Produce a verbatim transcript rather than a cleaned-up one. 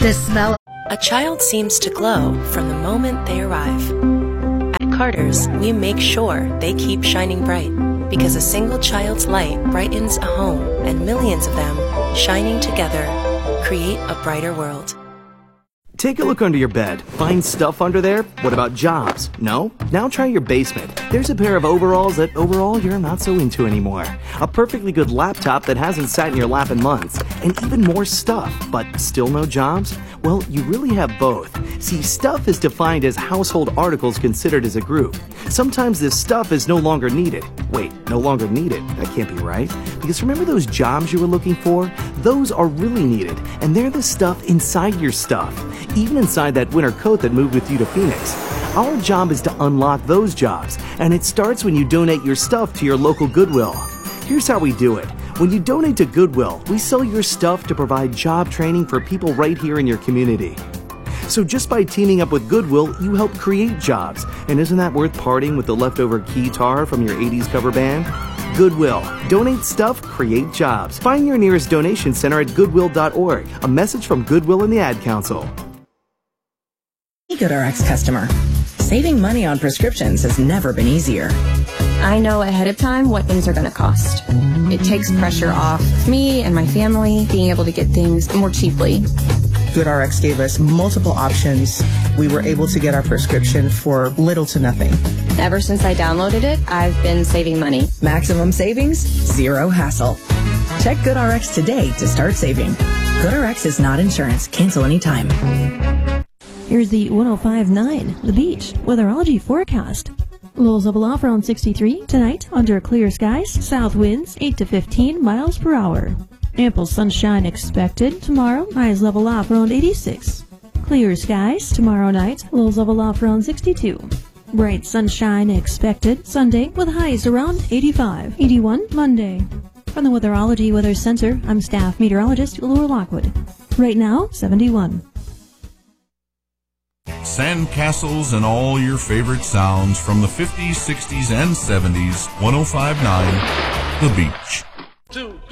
The smell. A child seems to glow from the moment they arrive. At Carter's, we make sure they keep shining bright, because a single child's light brightens a home, and millions of them, shining together, create a brighter world. Take a look under your bed. Find stuff under there? What about jobs? No? Now try your basement. There's a pair of overalls that overall you're not so into anymore. A perfectly good laptop that hasn't sat in your lap in months. And even more stuff, but still no jobs? Well, you really have both. See, stuff is defined as household articles considered as a group. Sometimes this stuff is no longer needed. Wait, no longer needed? That can't be right. Because remember those jobs you were looking for? Those are really needed, and they're the stuff inside your stuff. Even inside that winter coat that moved with you to Phoenix. Our job is to unlock those jobs, and it starts when you donate your stuff to your local Goodwill. Here's how we do it. When you donate to Goodwill, we sell your stuff to provide job training for people right here in your community. So just by teaming up with Goodwill, you help create jobs. And isn't that worth parting with the leftover keytar from your eighties cover band? Goodwill. Donate stuff, create jobs. Find your nearest donation center at goodwill dot org. A message from Goodwill and the Ad Council. GoodRx customer. Saving money on prescriptions has never been easier. I know ahead of time what things are going to cost. It takes pressure off me and my family being able to get things more cheaply. GoodRx gave us multiple options. We were able to get our prescription for little to nothing. Ever since I downloaded it, I've been saving money. Maximum savings, zero hassle. Check GoodRx today to start saving. GoodRx is not insurance. Cancel anytime. Here's the one oh five point nine, The Beach, weatherology forecast. Lows level off around sixty-three. Tonight, under clear skies, south winds eight to fifteen miles per hour. Ample sunshine expected. Tomorrow, highs level off around eighty-six. Clear skies. Tomorrow night, lows level off around sixty-two. Bright sunshine expected. Sunday, with highs around eighty-five. eighty-one Monday. From the Weatherology Weather Center, I'm staff meteorologist Laura Lockwood. Right now, seventy-one. Sandcastles and all your favorite sounds from the fifties, sixties, and seventies. one oh five point nine The Beach. Two.